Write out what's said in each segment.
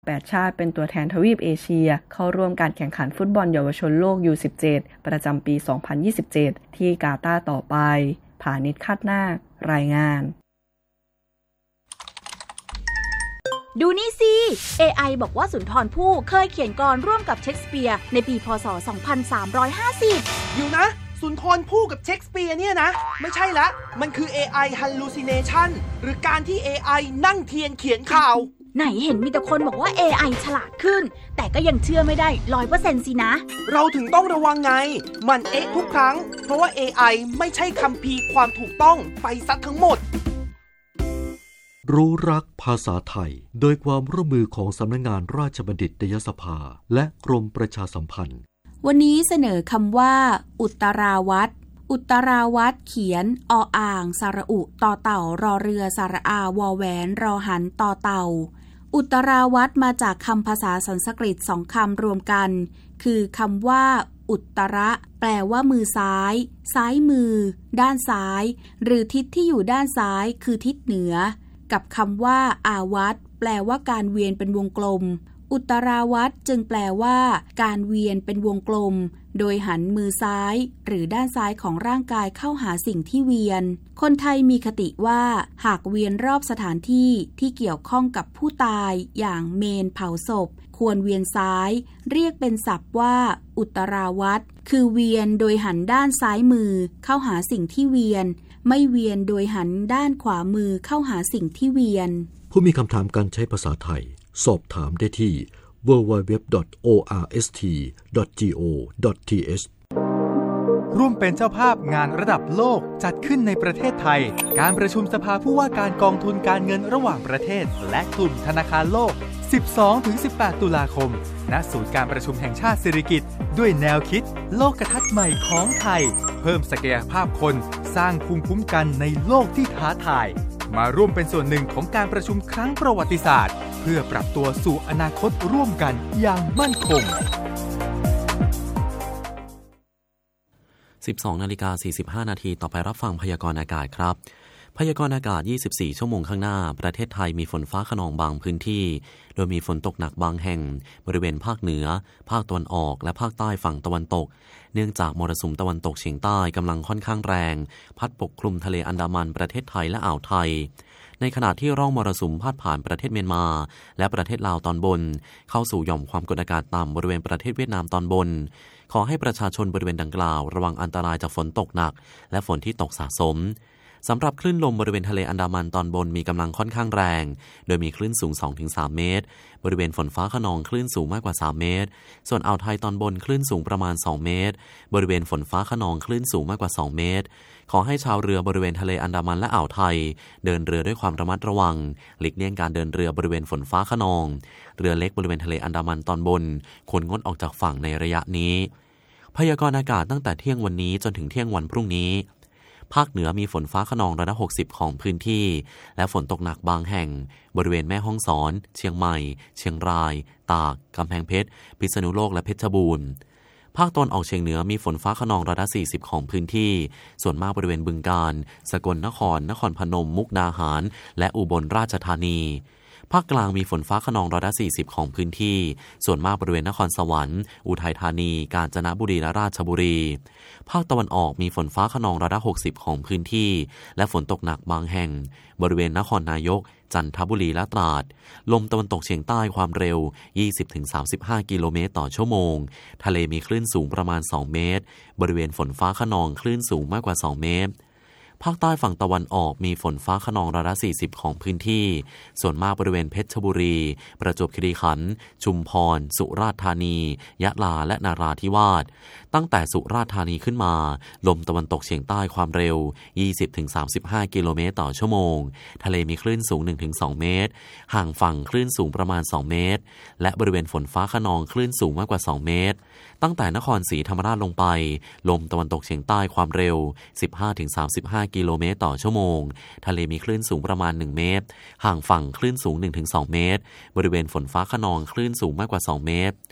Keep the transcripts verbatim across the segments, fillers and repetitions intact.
แปดชาติเป็นตัวแทนทวีปเอเชียเข้าร่วมการแข่งขันฟุตบอลเยาวชนโลก ยู สิบเจ็ด ประจำปี สองพันยี่สิบเจ็ด ที่กาตาร์ต่อไปผานิช คาดนาค รายงานดูนี่สิ เอ ไอ บอกว่าสุนทรภู่เคยเขียนกลอนร่วมกับเชคสเปียร์ในปีพ.ศ. สองพันสามร้อยห้าสิบอยู่นะสุนทรภู่กับเชคสเปียร์เนี่ยนะไม่ใช่ละมันคือ เอ ไอ hallucination หรือการที่ เอ ไอ นั่งเทียนเขียนข่าวไหนเห็นมีแต่คนบอกว่า เอ ไอ ฉลาดขึ้นแต่ก็ยังเชื่อไม่ได้ ร้อยเปอร์เซ็นต์ สินะเราถึงต้องระวังไงมันเอ๊ะทุกครั้งเพราะว่า เอ ไอ ไม่ใช่คัมภีร์ความถูกต้องไปซะทั้งหมดรู้รักภาษาไทยโดยความร่วมมือของสำนักงานราชบัณฑิตยสภาและกรมประชาสัมพันธ์วันนี้เสนอคำว่าอุตราวัตรอุตราวัตรเขียนออ่างสระอุต่อเต่ารอเรือสระอาวอแหวนรอหันต่อเต่าอุตราวัตรมาจากคำภาษาสันสกฤตสองคำรวมกันคือคำว่าอุตระแปลว่ามือซ้ายซ้ายมือด้านซ้ายหรือทิศที่อยู่ด้านซ้ายคือทิศเหนือกับคำว่าอาวัตแปลว่าการเวียนเป็นวงกลมอุตราวัตจึงแปลว่าการเวียนเป็นวงกลมโดยหันมือซ้ายหรือด้านซ้ายของร่างกายเข้าหาสิ่งที่เวียนคนไทยมีคติว่าหากเวียนรอบสถานที่ที่เกี่ยวข้องกับผู้ตายอย่างเมนเผาศพควรเวียนซ้ายเรียกเป็นศัพท์ว่าอุตราวัตคือเวียนโดยหันด้านซ้ายมือเข้าหาสิ่งที่เวียนไม่เวียนโดยหันด้านขวามือเข้าหาสิ่งที่เวียนผู้มีคำถามการใช้ภาษาไทยสอบถามได้ที่ ดับเบิลยู ดับเบิลยู ดับเบิลยู ดอท โอ อาร์ เอส ที ดอท จี โอ ดอท ที เอชร่วมเป็นเจ้าภาพงานระดับโลกจัดขึ้นในประเทศไทยการประชุมสภาผู้ว่าการกองทุนการเงินระหว่างประเทศและกลุ่มธนาคารโลก สิบสองถึงสิบแปด ตุลาคมณศูนย์การประชุมแห่งชาติสิริกิติ์ด้วยแนวคิดโลกทัศน์ใหม่ของไทยเพิ่มศักยภาพคนสร้างภูมิคุ้มกันในโลกที่ท้าทายมาร่วมเป็นส่วนหนึ่งของการประชุมครั้งประวัติศาสตร์เพื่อปรับตัวสู่อนาคตร่วมกันอย่างมั่นคงสิบสองนาฬิกาสี่สิบห้านาทีต่อไปรับฟังพยากรณ์อากาศครับพยากรณ์อากาศยี่สิบสี่ชั่วโมงข้างหน้าประเทศไทยมีฝนฟ้าคะนองบางพื้นที่โดยมีฝนตกหนักบางแห่งบริเวณภาคเหนือภาคตะวันออกและภาคใต้ฝั่งตะวันตกเนื่องจากมรสุมตะวันตกเฉียงใต้กำลังค่อนข้างแรงพัดปกคลุมทะเลอันดามันประเทศไทยและอ่าวไทยในขณะที่ร่องมรสุมพาดผ่านประเทศเมียนมาและประเทศลาวตอนบนเข้าสู่หย่อมความกดอากาศต่ำบริเวณประเทศเวียดนามตอนบนขอให้ประชาชนบริเวณดังกล่าวระวังอันตรายจากฝนตกหนักและฝนที่ตกสะสมสำหรับคลื่นลมบริเวณทะเลอันดามันตอนบนมีกำลังค่อนข้างแรงโดยมีคลื่นสูง สองถึงสาม เมตรบริเวณฝนฟ้าคะนองคลื่นสูงมากกว่าสามเมตรส่วนอ่าวไทยตอนบนคลื่นสูงประมาณสองเมตรบริเวณฝนฟ้าคะนองคลื่นสูงมากกว่าสองเมตรขอให้ชาวเรือบริเวณทะเลอันดามันและอ่าวไทยเดินเรือด้วยความระมัดระวังหลีกเลี่ยงการเดินเรือบริเวณฝนฟ้าคะนองเรือเล็กบริเวณทะเลอันดามันตอนบนควรงดออกจากฝั่งในระยะนี้พยากรณ์อากาศตั้งแต่เที่ยงวันนี้จนถึงเที่ยงวันพรุ่งนี้ภาคเหนือมีฝนฟ้าคะนองร้อยละหกสิบของพื้นที่และฝนตกหนักบางแห่งบริเวณแม่ฮ่องสอนเชียงใหม่เชียงรายตากกำแพงเพชรพิษณุโลกและเพชรบูรณ์ภาคตะวันออกเฉียงเหนือมีฝนฟ้าคะนองร้อยละสี่สิบของพื้นที่ส่วนมากบริเวณบึงกาฬสกลนครนครพนมมุกดาหารและอุบลราชธานีภาคกลางมีฝนฟ้าคะนองร้อยละสี่สิบของพื้นที่ส่วนมากบริเวณนครสวรรค์อุทัยธานีกาญจนบุรีและราชบุรีภาคตะวันออกมีฝนฟ้าคะนองร้อยละหกสิบของพื้นที่และฝนตกหนักบางแห่งบริเวณนครนายกจันทบุรีและตราดลมตะวันตกเฉียงใต้ความเร็ว ยี่สิบถึงสามสิบห้า กิโลเมตรต่อชั่วโมงทะเลมีคลื่นสูงประมาณสองเมตรบริเวณฝนฟ้าคะนองคลื่นสูงมากกว่าสองเมตรภาคใต้ฝั่งตะวันออกมีฝนฟ้าคะนองร้อยละสี่สิบของพื้นที่ส่วนมากบริเวณเพชรบุรีประจวบคีรีขันธ์ชุมพรสุราษฎร์ธานียะลาและนาราธิวาสตั้งแต่สุราษฎร์ธานีขึ้นมาลมตะวันตกเฉียงใต้ความเร็ว ยี่สิบถึงสามสิบห้า กิโลเมตรต่อชั่วโมงทะเลมีคลื่นสูง หนึ่งถึงสอง เมตรห่างฝั่งคลื่นสูงประมาณสองเมตรและบริเวณฝนฟ้าคะนองคลื่นสูงมากกว่าสองเมตรตั้งแต่นครศรีธรรมราชลงไปลมตะวันตกเฉียงใต้ความเร็ว สิบห้าถึงสามสิบห้า กิโลเมตรต่อชั่วโมงทะเลมีคลื่นสูงประมาณหนึ่งเมตรห่างฝั่งคลื่นสูง หนึ่งถึงสอง เมตรบริเวณฝนฟ้าคะนองคลื่นสูงมากกว่าสองเมตร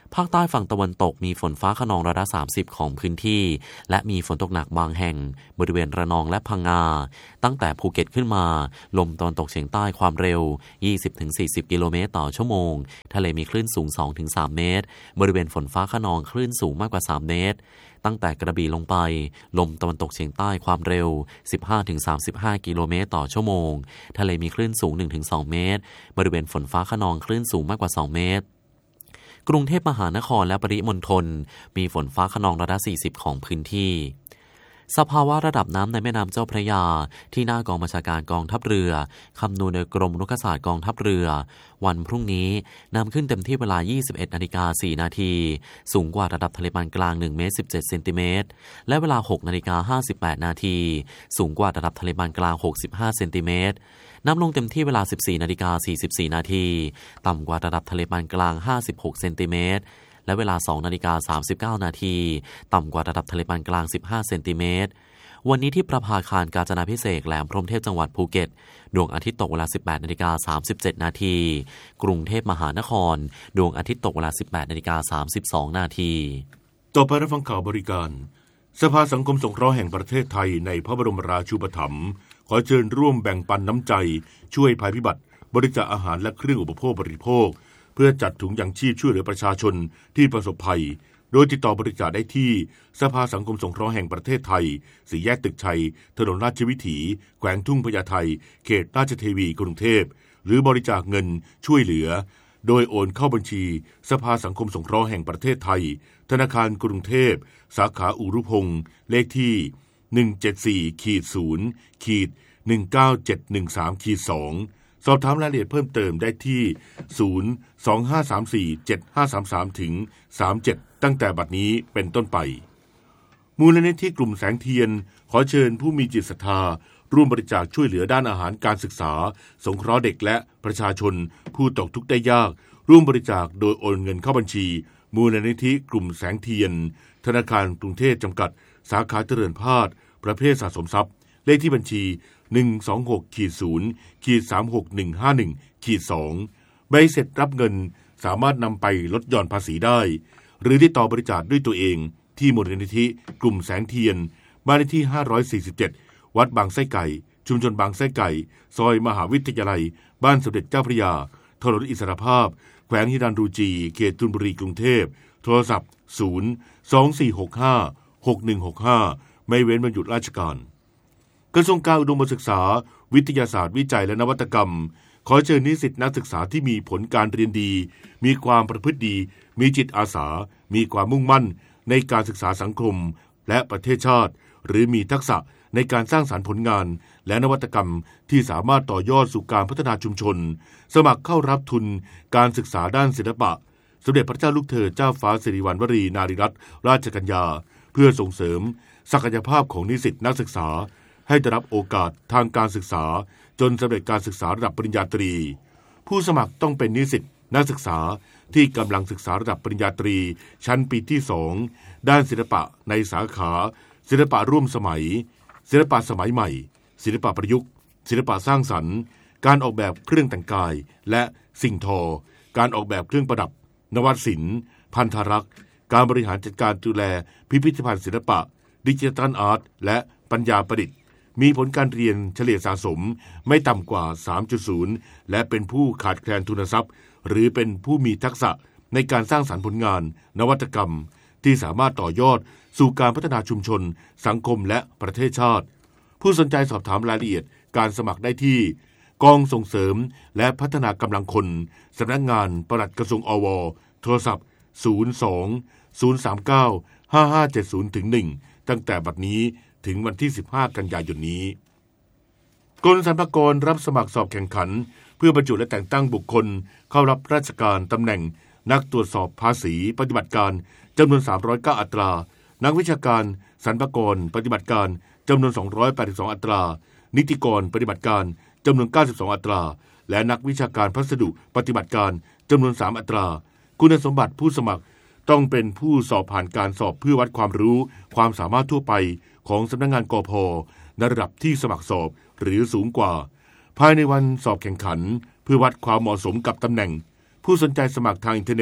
ภาคใต้ฝั่งตะวันตกมีฝนฟ้าคะนองร้อยละสามสิบของพื้นที่และมีฝนตกหนักบางแห่งบริเวณระนองและพังงาตั้งแต่ภูเก็ตขึ้นมาลมตะวันตกเฉียงใต้ความเร็ว ยี่สิบถึงสี่สิบ กิโลเมตรต่อชั่วโมงทะเลมีคลื่นสูง สองถึงสาม เมตรบริเวณฝนฟ้าคะนองคลื่นสูงมากกว่าสามเมตรตั้งแต่กระบี่ลงไปลมตะวันตกเฉียงใต้ความเร็ว สิบห้าถึงสามสิบห้า กิโลเมตรต่อชั่วโมงทะเลมีคลื่นสูง หนึ่งถึงสอง เมตรบริเวณฝนฟ้าคะนองคลื่นสูงมากกว่าสองเมตรกรุงเทพมหานครและปริมณฑลมีฝนฟ้าคะนองร้อยละสี่สิบของพื้นที่สภาวะระดับน้ำในแม่น้ำเจ้าพระยาที่หน้ากองบัญชาการกองทัพเรือคำนวณโดยกรมรุกขศาสตร์กองทัพเรือวันพรุ่งนี้น้ำขึ้นเต็มที่เวลา ยี่สิบเอ็ดนาฬิกาสี่นาทีสูงกว่าระดับทะเลปานกลางหนึ่งเมตรสิบเจ็ดเซนติเมตรและเวลา หกนาฬิกาห้าสิบแปดนาทีสูงกว่าระดับทะเลปานกลางหกสิบห้าเซนติเมตรน้ำลงเต็มที่เวลา สิบสี่นาฬิกาสี่สิบสี่นาทีต่ำกว่าระดับทะเลปานกลางห้าสิบหกเซนติเมตรและเวลา สองนาฬิกาสามสิบเก้านาทีต่ำกว่าระดับทะเลปานกลางสิบห้าเซนติเมตรวันนี้ที่ประภาคารกาญจนาภิเษกแหลมพรหมเทพจังหวัดภูเก็ตดวงอาทิตย์ตกเวลา สิบแปดนาฬิกาสามสิบเจ็ดนาทีกรุงเทพมหานครดวงอาทิตย์ตกเวลา สิบแปดนาฬิกาสามสิบสองนาทีต่อไปรับฟังข่าวบริการสภาสังคมสงเคราะห์แห่งประเทศไทยในพระบรมราชูปถัมภ์ขอเชิญร่วมแบ่งปันน้ำใจช่วยภัยพิบัติบริจาคอาหารและเครื่องอุปโภคบริโภคเพื่อจัดถุงยังชีพช่วยเหลือประชาชนที่ประสบภัยโดยติดต่อบริจาคได้ที่สภาสังคมสงเคราะห์แห่งประเทศไทยสี่แยกตึกชัยถนนราชวิถีแขวงทุ่งพญาไทเขตราชเทวีกรุงเทพหรือบริจาคเงินช่วยเหลือโดยโอนเข้าบัญชีสภาสังคมสงเคราะห์แห่งประเทศไทยธนาคารกรุงเทพสาขาอุรุพงษ์เลขที่ หนึ่งเจ็ดสี่ ศูนย์ หนึ่งเก้าเจ็ดหนึ่งสาม สอง สอบถามรายละเอียดเพิ่มเติมได้ที่ ศูนย์ สอง ห้า สาม สี่ เจ็ด ห้า สาม สาม ถึง สามสิบเจ็ด ตั้งแต่บัดนี้เป็นต้นไปมูลนิธิกลุ่มแสงเทียนขอเชิญผู้มีจิตศรัทธาร่วมบริจาคช่วยเหลือด้านอาหารการศึกษาสงเคราะห์เด็กและประชาชนผู้ตกทุกข์ได้ยากร่วมบริจาคโดยโอนเงินเข้าบัญชีมูลนิธิกลุ่มแสงเทียนธนาคารกรุงเทพจำกัดสาขาเจริญพาดประเภทสะสมทรัพย์เลขที่บัญชี หนึ่ง สอง หก ศูนย์ สาม หก หนึ่ง ห้า หนึ่ง สอง ใบเสร็จรับเงินสามารถนำไปลดหย่อนภาษีได้หรือติดต่อบริจาคด้วยตัวเองที่มูลนิธิกลุ่มแสงเทียนบ้านเลขที่ห้าร้อยสี่สิบเจ็ดวัดบางไส้ไก่ชุมชนบางไส้ไก่ซอยมหาวิทยาลัยบ้านสมเด็จเจ้าพระยาถนนอิสรภาพแขวงฮิรันดูจีเขตธนบุรีกรุงเทพโทรศัพท์ศูนย์ สอง สี่ หก ห้า หก หนึ่ง หก ห้าไม่เว้นวันหยุดราชการกระทรวงการอุดมศึกษาวิทยาศาสตร์วิจัยและนวัตกรรมขอเชิญนิสิตนักศึกษาที่มีผลการเรียนดีมีความประพฤติดีมีจิตอาสามีความมุ่งมั่นในการศึกษาสังคมและประเทศชาติหรือมีทักษะในการสร้างสรรค์ผลงานและนวัตกรรมที่สามารถต่อยอดสู่การพัฒนาชุมชนสมัครเข้ารับทุนการศึกษาด้านศิลปะสมเด็จพระเจ้าลูกเธอเจ้าฟ้าสิริวัณวรีนารีรัตนราชกัญญาเพื่อส่งเสริมศักยภาพของนิสิตนักศึกษาให้ได้รับโอกาสทางการศึกษาจนสำเร็จการศึกษาระดับปริญญาตรีผู้สมัครต้องเป็นนิสิตนักศึกษาที่กำลังศึกษาระดับปริญญาตรีชั้นปีที่สองด้านศิลปะในสาขาศิลปะร่วมสมัยศิลปะสมัยใหม่ศิลปะประยุกต์ศิลปะสร้างสรรค์การออกแบบเครื่องแต่งกายและสิ่งทอการออกแบบเครื่องประดับนวัตศิลป์พันธรักษ์การบริหารจัดการดูแลพิพิธภัณฑ์ศิลปะดิจิทัลอาร์ตและปัญญาประดิษฐ์มีผลการเรียนเฉลี่ยสะสมไม่ต่ำกว่า สามจุดศูนย์ และเป็นผู้ขาดแคลนทุนทรัพย์หรือเป็นผู้มีทักษะในการสร้างสรรค์ผลงานนวัตกรรมที่สามารถต่อยอดสู่การพัฒนาชุมชนสังคมและประเทศชาติผู้สนใจสอบถามรายละเอียดการสมัครได้ที่กองส่งเสริมและพัฒนากำลังคนสำนักงานปลัดกระทรวงอวโทรศัพท์ศูนย์ สอง ศูนย์ สาม เก้า ห้า ห้า เจ็ด ศูนย์ หนึ่ง ตั้งแต่บัดนี้ถึงวันที่สิบห้ากันยายนนี้กรมสรรพากรรับสมัครสอบแข่งขันเพื่อบรรจุและแต่งตั้งบุคคลเข้ารับราชการตำแหน่งนักตรวจสอบภาษีปฏิบัติการจำนวนสามร้อยเก้าอัตรานักวิชาการสรรพากรปฏิบัติการจำนวนสองร้อยแปดสิบสองอัตรานิติกรปฏิบัติการจำนวนเก้าสิบสองอัตราและนักวิชาการพัสดุปฏิบัติการจำนวนสามอัตราคุณสมบัติผู้สมัครต้องเป็นผู้สอบผ่านการสอบเพื่อวัดความรู้ความสามารถทั่วไปของสำนักงานกพ.ในระดับที่สมัครสอบหรือสูงกว่าภายในวันสอบแข่งขันเพื่อวัดความเหมาะสมกับตำแหน่งผู้สนใจสมัครทางอินเทอร์เน็ต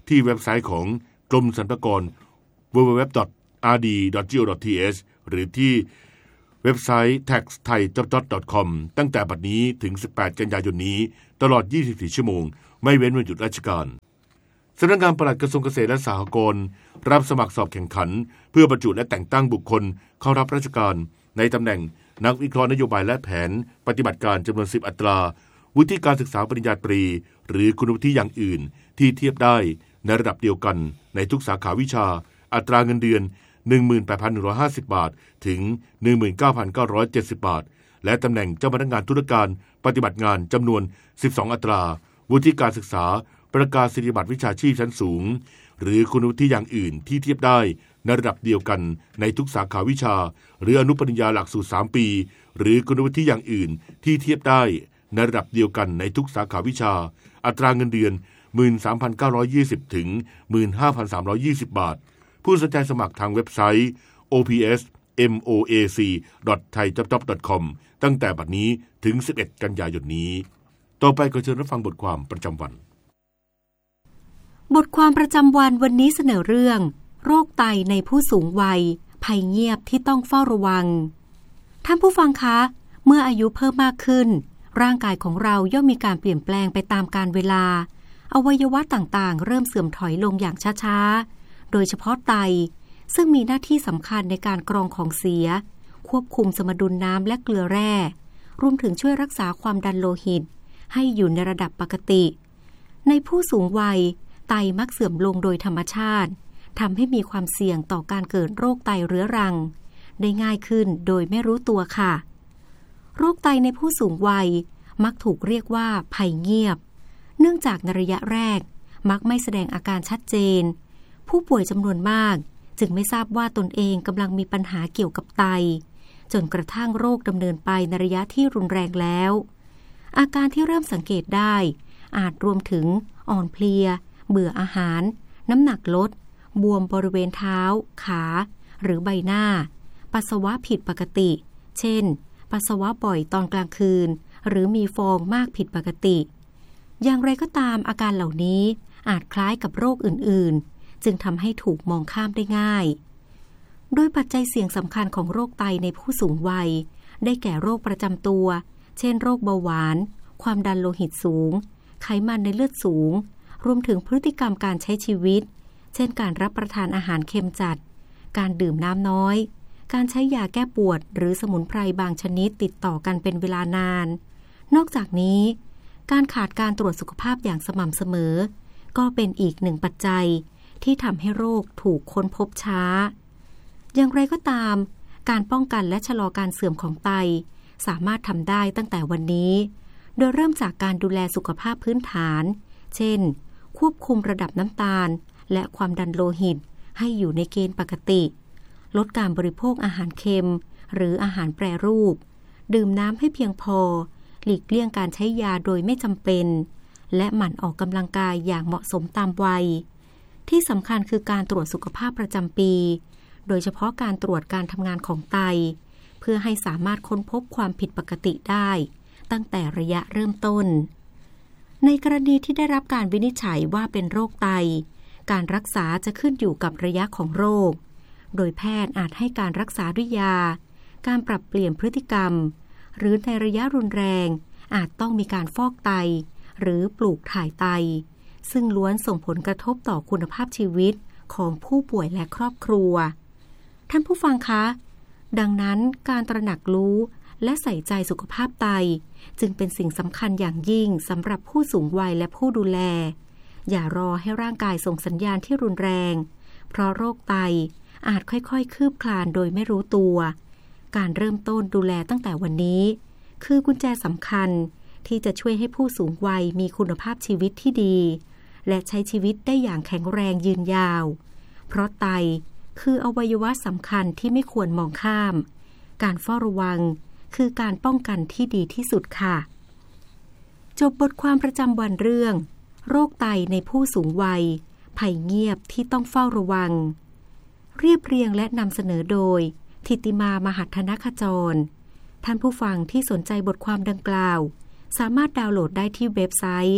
ที่เว็บไซต์ของกรมสรรพากร ดับเบิลยู ดับเบิลยู ดับเบิลยู ดอท อาร์ ดี ดอท จี โอ ดอท ที เอช หรือที่เว็บไซต์ แท็กซ์ ไทย จ็อบ จ็อบ ดอท คอม ตั้งแต่บัดนี้ถึงสิบแปดกันยายนนี้ตลอดยี่สิบสี่ชั่วโมงไม่เว้นวันหยุดราชการสำนักงานปลัดกระทรวงเกษตรและสหกรณ์รับสมัครสอบแข่งขันเพื่อบรรจุและแต่งตั้งบุคคลเข้ารับราชการในตำแหน่งนักวิเคราะห์นโยบายและแผนปฏิบัติการจำนวนสิบอัตราวุฒิการศึกษาปริญญาตรีหรือคุณวุฒิอย่างอื่นที่เทียบได้ในระดับเดียวกันในทุกสาขาวิชาอัตราเงินเดือน หนึ่งหมื่นแปดพันหนึ่งร้อยห้าสิบ บาทถึง หนึ่งหมื่นเก้าพันเก้าร้อยเจ็ดสิบ บาทและตำแหน่งเจ้าพนักงานธุรการปฏิบัติงานจำนวนสิบสองอัตราวุฒิการศึกษาประกาศนียบัตรวิชาชีพชั้นสูงหรือคุณวุฒิอย่างอื่นที่เทียบได้ในระดับเดียวกันในทุกสาขาวิชาหรืออนุปริญญาหลักสูตรสามปีหรือคุณวุฒิอย่างอื่นที่เทียบได้ในระดับเดียวกันในทุกสาขาวิชาอัตราเงินเดือน หนึ่งหมื่นสามพันเก้าร้อยยี่สิบ ถึง หนึ่งหมื่นห้าพันสามร้อยยี่สิบ บาทผู้สนใจสมัครทางเว็บไซต์ โอ พี เอส เอ็ม โอ เอ ซี ดอท ไทย จ็อบ จ็อบ ดอท คอม ตั้งแต่บัดนี้ถึงสิบเอ็ดกันยายนนี้ต่อไปก็เชิญรับฟังบทความประจำวันบทความประจำวันวันนี้เสนอเรื่องโรคไตในผู้สูงวัยภัยเงียบที่ต้องเฝ้าระวังท่านผู้ฟังคะเมื่ออายุเพิ่มมากขึ้นร่างกายของเราย่อมมีการเปลี่ยนแปลงไปตามกาลเวลาอวัยวะต่างๆเริ่มเสื่อมถอยลงอย่างช้าๆโดยเฉพาะไตซึ่งมีหน้าที่สำคัญในการกรองของเสียควบคุมสมดุลน้ำและเกลือแร่รวมถึงช่วยรักษาความดันโลหิตให้อยู่ในระดับปกติในผู้สูงวัยไตมักเสื่อมลงโดยธรรมชาติทำให้มีความเสี่ยงต่อการเกิดโรคไตเรื้อรังได้ง่ายขึ้นโดยไม่รู้ตัวค่ะโรคไตในผู้สูงวัยมักถูกเรียกว่าภัยเงียบเนื่องจากในระยะแรกมักไม่แสดงอาการชัดเจนผู้ป่วยจำนวนมากจึงไม่ทราบว่าตนเองกำลังมีปัญหาเกี่ยวกับไตจนกระทั่งโรคดำเนินไปในระยะที่รุนแรงแล้วอาการที่เริ่มสังเกตได้อาจรวมถึงอ่อนเพลียเบื่ออาหารน้ำหนักลดบวมบริเวณเท้าขาหรือใบหน้าปัสสาวะผิดปกติเช่นปัสสาวะบ่อยตอนกลางคืนหรือมีฟองมากผิดปกติอย่างไรก็ตามอาการเหล่านี้อาจคล้ายกับโรคอื่นๆจึงทำให้ถูกมองข้ามได้ง่ายโดยปัจจัยเสี่ยงสำคัญของโรคไตในผู้สูงวัยได้แก่โรคประจำตัวเช่นโรคเบาหวานความดันโลหิตสูงไขมันในเลือดสูงรวมถึงพฤติกรรมการใช้ชีวิตเช่นการรับประทานอาหารเค็มจัดการดื่มน้ำน้อยการใช้ยาแก้ปวดหรือสมุนไพรบางชนิดติดต่อกันเป็นเวลานานนอกจากนี้การขาดการตรวจสุขภาพอย่างสม่ำเสมอก็เป็นอีกหนึ่งปัจจัยที่ทำให้โรคถูกค้นพบช้าอย่างไรก็ตามการป้องกันและชะลอการเสื่อมของไตสามารถทำได้ตั้งแต่วันนี้โดยเริ่มจากการดูแลสุขภาพพื้นฐานเช่นควบคุมระดับน้ำตาลและความดันโลหิตให้อยู่ในเกณฑ์ปกติลดการบริโภคอาหารเค็มหรืออาหารแปรรูปดื่มน้ำให้เพียงพอหลีกเลี่ยงการใช้ยาโดยไม่จำเป็นและหมั่นออกกำลังกายอย่างเหมาะสมตามวัยที่สำคัญคือการตรวจสุขภาพประจำปีโดยเฉพาะการตรวจการทำงานของไตเพื่อให้สามารถค้นพบความผิดปกติได้ตั้งแต่ระยะเริ่มต้นในกรณีที่ได้รับการวินิจฉัยว่าเป็นโรคไตการรักษาจะขึ้นอยู่กับระยะของโรคโดยแพทย์อาจให้การรักษาด้วยยาการปรับเปลี่ยนพฤติกรรมหรือในระยะรุนแรงอาจต้องมีการฟอกไตหรือปลูกถ่ายไตซึ่งล้วนส่งผลกระทบต่อคุณภาพชีวิตของผู้ป่วยและครอบครัวท่านผู้ฟังคะดังนั้นการตระหนักรู้และใส่ใจสุขภาพไตจึงเป็นสิ่งสำคัญอย่างยิ่งสำหรับผู้สูงวัยและผู้ดูแลอย่ารอให้ร่างกายส่งสัญญาณที่รุนแรงเพราะโรคไตอาจค่อยๆคืบคลานโดยไม่รู้ตัวการเริ่มต้นดูแลตั้งแต่วันนี้คือกุญแจสำคัญที่จะช่วยให้ผู้สูงวัยมีคุณภาพชีวิตที่ดีและใช้ชีวิตได้อย่างแข็งแรงยืนยาวเพราะไตคืออวัยวะสำคัญที่ไม่ควรมองข้ามการเฝ้าระวังคือการป้องกันที่ดีที่สุดค่ะจบบทความประจำวันเรื่องโรคไตในผู้สูงวัยภัยเงียบที่ต้องเฝ้าระวังเรียบเรียงและนำเสนอโดยธิติมามหัฒนขจรท่านผู้ฟังที่สนใจบทความดังกล่าวสามารถดาวน์โหลดได้ที่เว็บไซต์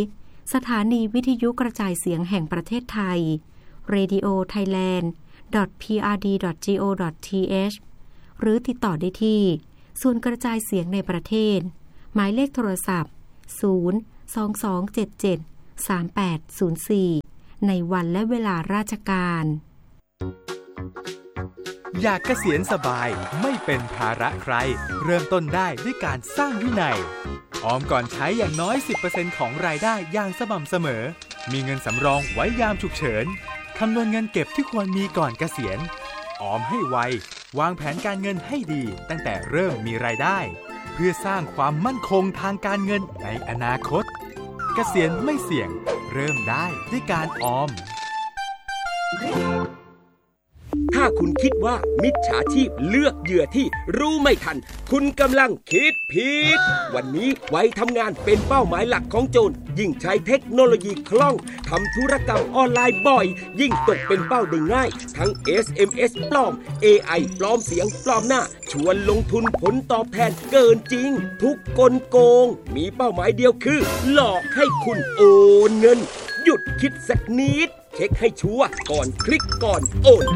สถานีวิทยุกระจายเสียงแห่งประเทศไทย เรดิโอไทยแลนด์ ดอท พี อาร์ ดี ดอท จี โอ ดอท ที เอช หรือติดต่อได้ที่ศูนย์กระจายเสียงในประเทศหมายเลขโทรศัพท์ศูนย์ สอง สอง เจ็ด เจ็ด สาม แปด ศูนย์ สี่ในวันและเวลาราชการอยากเกษียณสบายไม่เป็นภาระใครเริ่มต้นได้ด้วยการสร้างวินัยออมก่อนใช้อย่างน้อย สิบเปอร์เซ็นต์ ของรายได้อย่างสม่ำเสมอมีเงินสำรองไว้ยามฉุกเฉินคำนวณเงินเก็บที่ควรมีก่อนเกษียณออมให้ไววางแผนการเงินให้ดีตั้งแต่เริ่มมีรายได้เพื่อสร้างความมั่นคงทางการเงินในอนาคตเกษียณไม่เสี่ยงเริ่มได้ด้วยการออมถ้าคุณคิดว่ามิจฉาชีพเลือกเหยื่อที่รู้ไม่ทันคุณกำลังคิดผิดวันนี้วัยทำงานเป็นเป้าหมายหลักของโจรยิ่งใช้เทคโนโลยีคล่องทำธุรกรรมออนไลน์บ่อยยิ่งตกเป็นเป้าได้ง่ายทั้ง เอส เอ็ม เอส ปลอม เอ ไอ ปลอมเสียงปลอมหน้าชวนลงทุนผลตอบแทนเกินจริงทุกกลโกงมีเป้าหมายเดียวคือหลอกให้คุณโอนเงินหยุดคิดสักนิดเช็คให้ชัวร์ก่อนคลิกก่อนโอน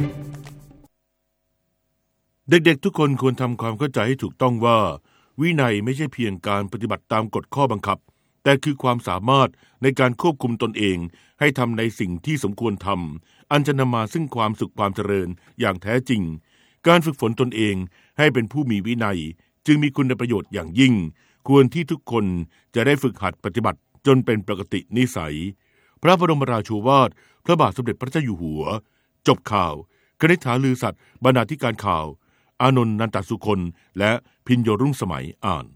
เด็กๆทุกคนควรทำความเข้าใจให้ถูกต้องว่าวินัยไม่ใช่เพียงการปฏิบัติตามกฎข้อบังคับแต่คือความสามารถในการควบคุมตนเองให้ทำในสิ่งที่สมควรทำอันจะนำมาซึ่งความสุขความเจริญอย่างแท้จริงการฝึกฝนตนเองให้เป็นผู้มีวินัยจึงมีคุณประโยชน์อย่างยิ่งควรที่ทุกคนจะได้ฝึกหัดปฏิบัติจนเป็นปกตินิสัยพระบรมราโชวาทพระบาทสมเด็จพระเจ้าอยู่หัวจบข่าวกนิษฐาลือสัตย์บรรณาธิการข่าวอานนท์นันตสุคนและพิญโยรุ่งสมัยอ่าน